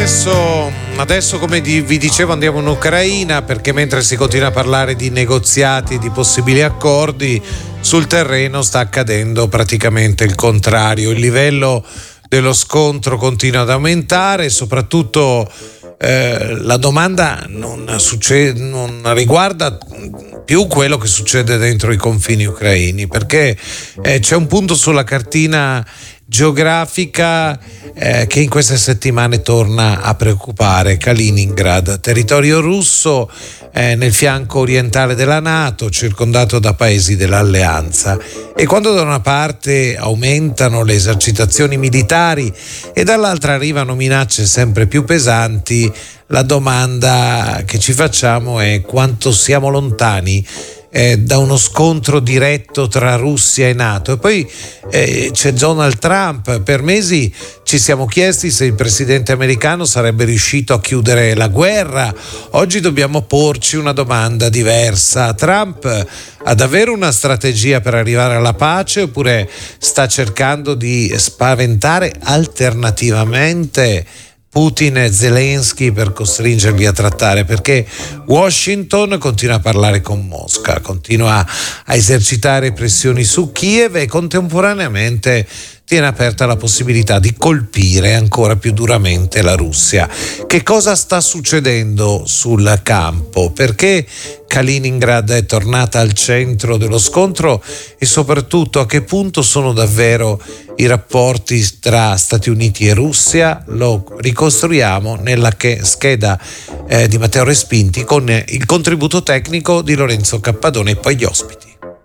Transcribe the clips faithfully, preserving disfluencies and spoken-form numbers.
adesso, adesso come di, vi dicevo andiamo in Ucraina, perché mentre si continua a parlare di negoziati, di possibili accordi, sul terreno sta accadendo praticamente il contrario. Il livello dello scontro continua ad aumentare e soprattutto eh, la domanda non, succede, non riguarda più quello che succede dentro i confini ucraini, perché eh, c'è un punto sulla cartina geografica eh, che in queste settimane torna a preoccupare: Kaliningrad, territorio russo eh, nel fianco orientale della NATO, circondato da paesi dell'alleanza. E quando da una parte aumentano le esercitazioni militari e dall'altra arrivano minacce sempre più pesanti, la domanda che ci facciamo è quanto siamo lontani Eh, da uno scontro diretto tra Russia e NATO. E poi eh, c'è Donald Trump. Per mesi ci siamo chiesti se il presidente americano sarebbe riuscito a chiudere la guerra. Oggi dobbiamo porci una domanda diversa: Trump ha davvero una strategia per arrivare alla pace, oppure sta cercando di spaventare alternativamente Putin e Zelensky per costringerli a trattare? Perché Washington continua a parlare con Mosca, continua a esercitare pressioni su Kiev e contemporaneamente tiene aperta la possibilità di colpire ancora più duramente la Russia. Che cosa sta succedendo sul campo? Perché Kaliningrad è tornata al centro dello scontro e soprattutto a che punto sono davvero i rapporti tra Stati Uniti e Russia? Lo ricostruiamo nella scheda eh, di Matteo Respinti con il contributo tecnico di Lorenzo Cappadone e poi gli ospiti.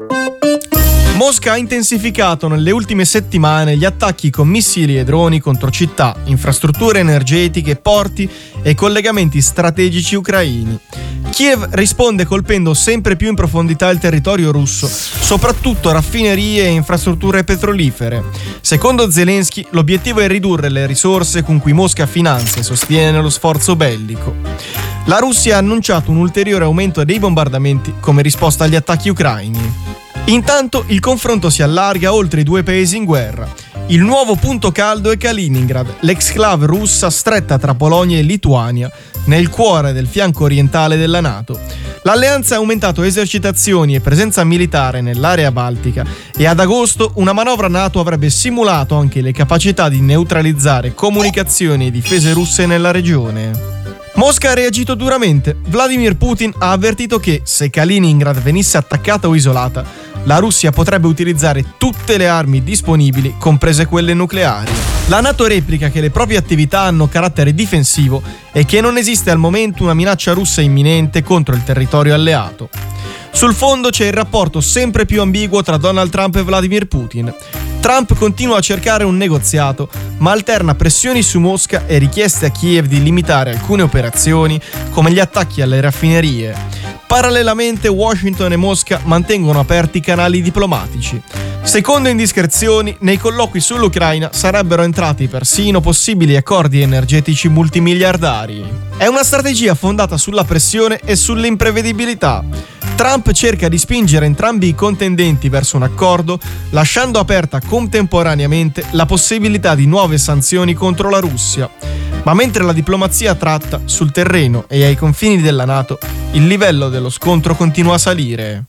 Mosca ha intensificato nelle ultime settimane gli attacchi con missili e droni contro città, infrastrutture energetiche, porti e collegamenti strategici ucraini. Kiev risponde colpendo sempre più in profondità il territorio russo, soprattutto raffinerie e infrastrutture petrolifere. Secondo Zelensky, l'obiettivo è ridurre le risorse con cui Mosca finanzia e sostiene lo sforzo bellico. La Russia ha annunciato un ulteriore aumento dei bombardamenti come risposta agli attacchi ucraini. Intanto il confronto si allarga oltre i due paesi in guerra. Il nuovo punto caldo è Kaliningrad, l'exclave russa stretta tra Polonia e Lituania, nel cuore del fianco orientale della NATO. L'alleanza ha aumentato esercitazioni e presenza militare nell'area baltica e ad agosto una manovra NATO avrebbe simulato anche le capacità di neutralizzare comunicazioni e difese russe nella regione. Mosca ha reagito duramente. Vladimir Putin ha avvertito che, se Kaliningrad venisse attaccata o isolata, la Russia potrebbe utilizzare tutte le armi disponibili, comprese quelle nucleari. La NATO replica che le proprie attività hanno carattere difensivo e che non esiste al momento una minaccia russa imminente contro il territorio alleato. Sul fondo c'è il rapporto sempre più ambiguo tra Donald Trump e Vladimir Putin. Trump continua a cercare un negoziato, ma alterna pressioni su Mosca e richieste a Kiev di limitare alcune operazioni, come gli attacchi alle raffinerie. Parallelamente Washington e Mosca mantengono aperti i canali diplomatici. Secondo indiscrezioni, nei colloqui sull'Ucraina sarebbero entrati persino possibili accordi energetici multimiliardari. È una strategia fondata sulla pressione e sull'imprevedibilità. Trump cerca di spingere entrambi i contendenti verso un accordo, lasciando aperta contemporaneamente la possibilità di nuove sanzioni contro la Russia. Ma mentre la diplomazia tratta, sul terreno e ai confini della NATO, il livello dello scontro continua a salire.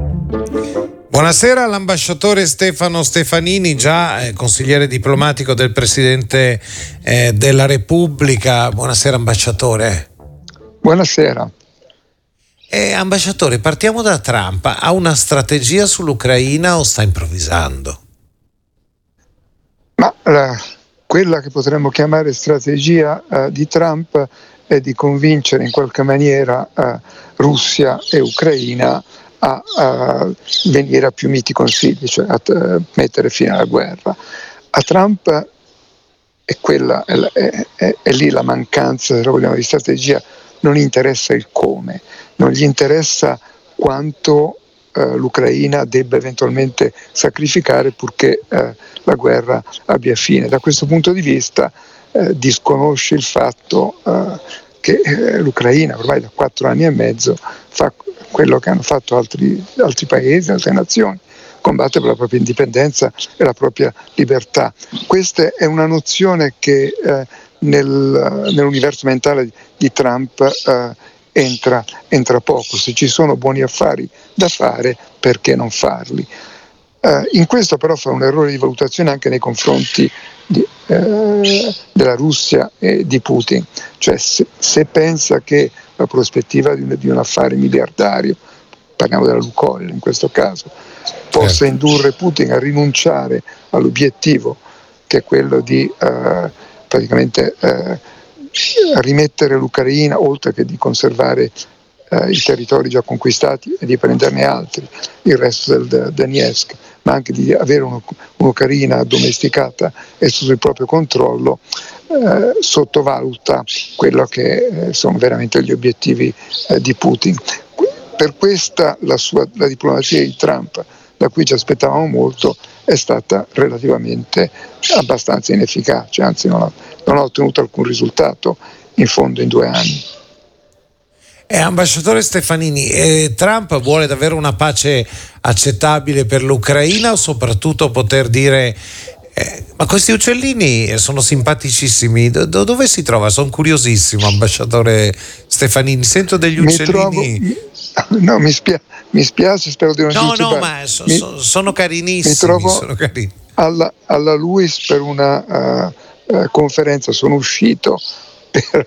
Buonasera all'ambasciatore Stefano Stefanini, già eh, consigliere diplomatico del Presidente eh, della Repubblica. Buonasera ambasciatore. Buonasera. Eh, ambasciatore, partiamo da Trump. Ha una strategia sull'Ucraina o sta improvvisando? Ma la, quella che potremmo chiamare strategia uh, di Trump è di convincere in qualche maniera uh, Russia e Ucraina a, a venire a più miti consigli, cioè a uh, mettere fine alla guerra. A Trump è, quella, è, è, è, è lì la mancanza, se lo vogliamo, di strategia. Non gli interessa il come, non gli interessa quanto eh, l'Ucraina debba eventualmente sacrificare purché eh, la guerra abbia fine. Da questo punto di vista eh, disconosce il fatto eh, che eh, l'Ucraina ormai da quattro anni e mezzo fa quello che hanno fatto altri, altri paesi, altre nazioni, combatte per la propria indipendenza e la propria libertà. Questa è una nozione che eh, nel, nell'universo mentale di Trump eh, entra, entra poco. Se ci sono buoni affari da fare, perché non farli? Eh, in questo però fa un errore di valutazione anche nei confronti di, eh, della Russia e di Putin, cioè se, se pensa che la prospettiva di un, di un affare miliardario, parliamo della Lukoil in questo caso, possa indurre Putin a rinunciare all'obiettivo che è quello di eh, praticamente eh, rimettere l'Ucraina, oltre che di conservare eh, i territori già conquistati e di prenderne altri, il resto del Donetsk, ma anche di avere uno, un'Ucraina addomesticata e sotto il proprio controllo, eh, sottovaluta quello che eh, sono veramente gli obiettivi eh, di Putin. Per questa la, sua, la diplomazia di Trump, da cui ci aspettavamo molto, è stata relativamente abbastanza inefficace, anzi non ha, non ha ottenuto alcun risultato in fondo in due anni. Eh, ambasciatore Stefanini, eh, Trump vuole davvero una pace accettabile per l'Ucraina o soprattutto poter dire eh, ma questi uccellini sono simpaticissimi, Do- dove si trova? Sono curiosissimo, ambasciatore Stefanini, sento degli uccellini. Mi trovo, no, mi, spia- mi spiace, spero di non No, dirci no, bene. ma so- mi, so- sono carinissimi. Mi trovo sono carini. alla, alla Lewis per una uh, uh, conferenza, sono uscito per...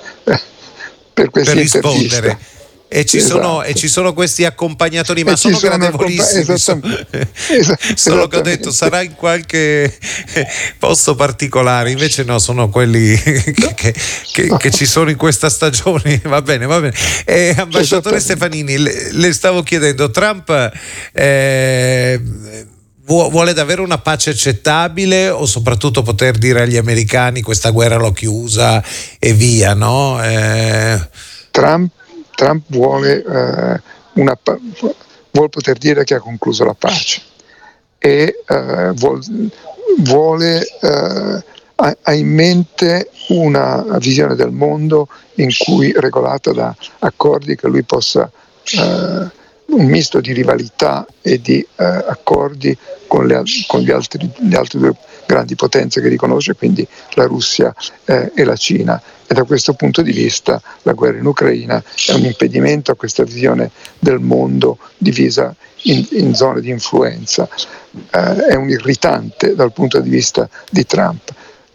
per, per rispondere e ci, esatto. sono, e ci sono questi accompagnatori, ma e sono, sono gradevolissimi. Esattamente. Sono, solo che ho detto sarà in qualche posto particolare, invece no, sono quelli che, che, che, che ci sono in questa stagione. Va bene, va bene. Eh, ambasciatore Stefanini, le, le stavo chiedendo, Trump eh, vuole davvero una pace accettabile o soprattutto poter dire agli americani questa guerra l'ho chiusa e via, no? Eh... Trump, Trump vuole, eh, una, vuole poter dire che ha concluso la pace e eh, vuol, vuole eh, ha, ha in mente una visione del mondo in cui regolata da accordi che lui possa eh, un misto di rivalità e di eh, accordi con, le, con gli altri, le altre due grandi potenze che riconosce, quindi la Russia eh, e la Cina. E da questo punto di vista la guerra in Ucraina è un impedimento a questa visione del mondo divisa in, in zone di influenza, eh, è un irritante dal punto di vista di Trump.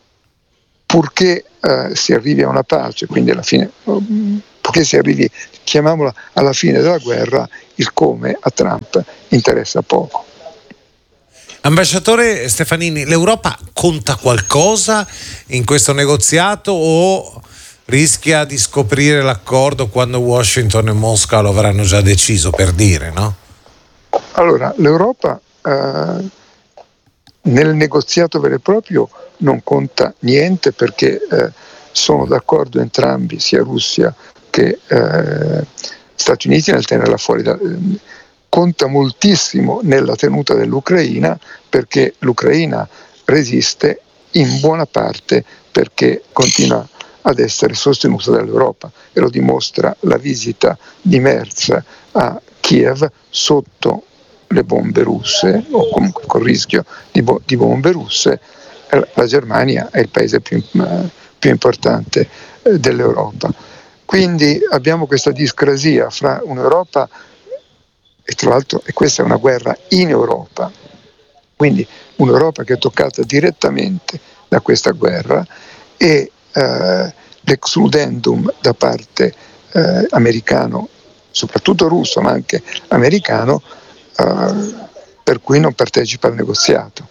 Purché eh, si arrivi a una pace, quindi alla fine, purché si arrivi, chiamiamola alla fine della guerra, il come a Trump interessa poco. Ambasciatore Stefanini, l'Europa conta qualcosa in questo negoziato o rischia di scoprire l'accordo quando Washington e Mosca lo avranno già deciso, per dire, no? Allora, l'Europa eh, nel negoziato vero e proprio non conta niente, perché eh, sono d'accordo entrambi, sia Russia che eh, Stati Uniti, nel tenerla fuori da, eh, conta moltissimo nella tenuta dell'Ucraina, perché l'Ucraina resiste in buona parte perché continua ad essere sostenuta dall'Europa, e lo dimostra la visita di Merz a Kiev sotto le bombe russe, o comunque con il rischio di, bo- di bombe russe. La Germania è il paese più, uh, più importante uh, dell'Europa. Quindi abbiamo questa discrasia fra un'Europa, e tra l'altro e questa è una guerra in Europa, quindi un'Europa che è toccata direttamente da questa guerra, e eh, l'excludendum da parte eh, americano, soprattutto russo ma anche americano, eh, per cui non partecipa al negoziato.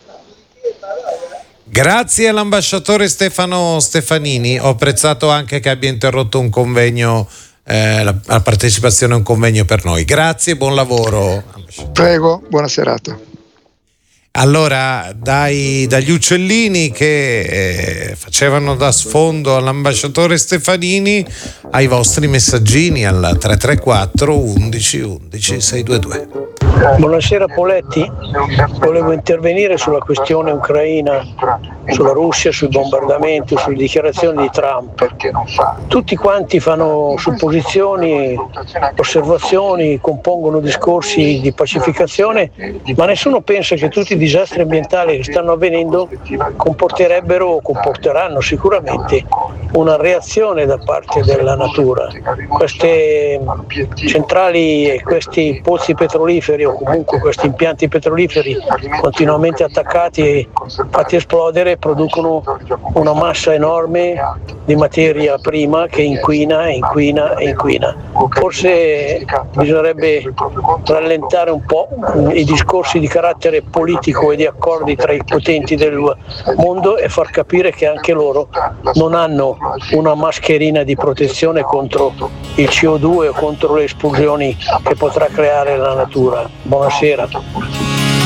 Grazie all'ambasciatore Stefano Stefanini, ho apprezzato anche che abbia interrotto un convegno, eh, la, la partecipazione a un convegno per noi. Grazie e buon lavoro. Prego, buona serata. Allora, dai, dagli uccellini che eh, facevano da sfondo all'ambasciatore Stefanini ai vostri messaggini al tre tre quattro undici undici seicentodventidue. Buonasera Poletti, volevo intervenire sulla questione ucraina, sulla Russia, sui bombardamenti, sulle dichiarazioni di Trump. Tutti quanti fanno supposizioni, osservazioni, compongono discorsi di pacificazione, ma nessuno pensa che tutti i disastri ambientali che stanno avvenendo comporterebbero o comporteranno sicuramente una reazione da parte della natura. Queste centrali e questi pozzi petroliferi o comunque questi impianti petroliferi continuamente attaccati e fatti esplodere producono una massa enorme di materia prima che inquina, inquina e inquina. Forse bisognerebbe rallentare un po' i discorsi di carattere politico e di accordi tra i potenti del mondo e far capire che anche loro non hanno una mascherina di protezione contro il C O due o contro le esplosioni che potrà creare la natura. Buonasera.